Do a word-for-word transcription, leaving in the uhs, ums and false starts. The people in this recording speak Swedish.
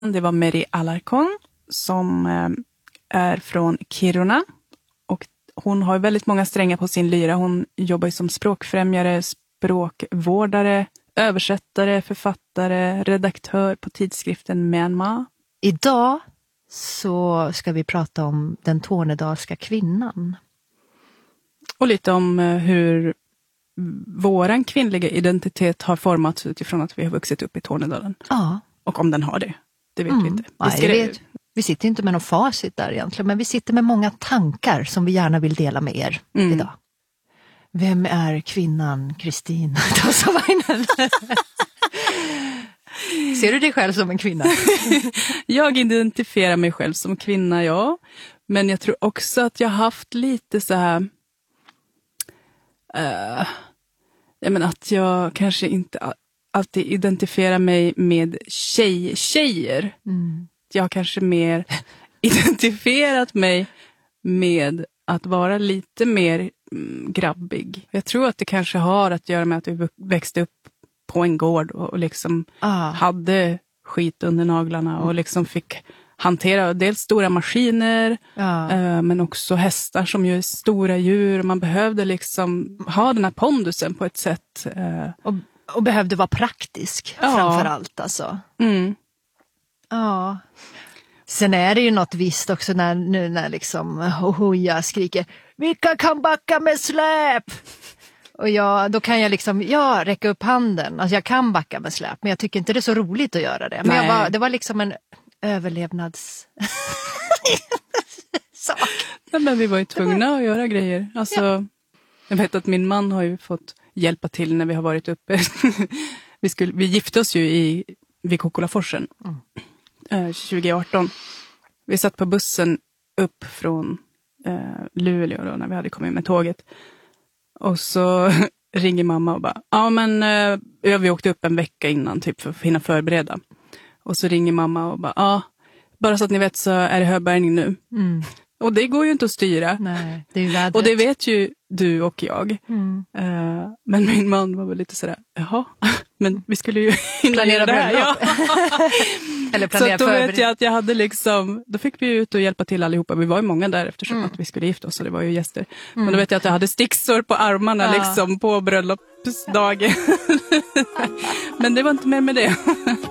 Det var Meri Alarcon som är från Kiruna. Och hon har väldigt många strängar på sin lyra. Hon jobbar som språkfrämjare, språkvårdare, översättare, författare, redaktör på tidskriften Myanmar. Idag så ska vi prata om den tornedalska kvinnan. Och lite om hur våran kvinnliga identitet har formats utifrån att vi har vuxit upp i Tornedalen. Ja. Och om den har det, det vet mm. vi inte. Vi, Nej, vet. vi sitter inte med någon facit där egentligen, men vi sitter med många tankar som vi gärna vill dela med er mm. idag. Vem är kvinnan Kristin Tossavainen? Ser du dig själv som en kvinna? Jag identifierar mig själv som kvinna, ja. Men jag tror också att jag har haft lite så här... Uh, jag menar att jag kanske inte alltid identifierar mig med tjej, tjejer. Mm. Jag har kanske mer identifierat mig med att vara lite mer mm, grabbig. Jag tror att det kanske har att göra med att vi växte upp på en gård och, och liksom ah. hade skit under naglarna och liksom fick hantera dels stora maskiner ja. eh, men också hästar som ju är stora djur. Man behövde liksom ha den här pondusen på ett sätt. Eh. Och, och behövde vara praktisk ja. framför allt alltså. Mm. Ja. Sen är det ju något visst också när, nu när liksom Hoja skriker vilka kan backa med släp? Och jag, då kan jag liksom, ja, räcka upp handen. Alltså jag kan backa med släp, men jag tycker inte det är så roligt att göra det. Men jag var, det var liksom en överlevnads sak. Nej, men vi var ju tvungna att göra grejer. Alltså, ja. Jag vet att min man har ju fått hjälpa till när vi har varit uppe. vi, skulle, vi gifte oss ju i, vid Kokolaforsen mm. eh, tjugo arton. Vi satt på bussen upp från eh, Luleå då, när vi hade kommit med tåget. Och så ringer mamma och bara, ja men eh, vi åkte upp en vecka innan typ för att hinna förbereda. Och så ringer mamma och bara, ja, bara så att ni vet så är det höbärgning nu. Mm. Och det går ju inte att styra. Nej, det är ju vädret. Och det vet ju du och jag. Mm. Uh, men min man var väl lite sådär, jaha, men vi skulle ju planera det här. Ja. Eller planera så då förbered- vet jag att jag hade liksom, då fick vi ut och hjälpa till allihopa. Vi var ju många där eftersom mm. att vi skulle gifta oss och det var ju gäster. Mm. Men då vet jag att jag hade sticksår på armarna ja. liksom på bröllopsdagen. Men det var inte mer med det.